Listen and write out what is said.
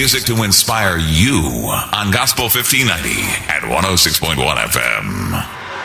music to inspire you on Gospel 1590 at 106.1 FM.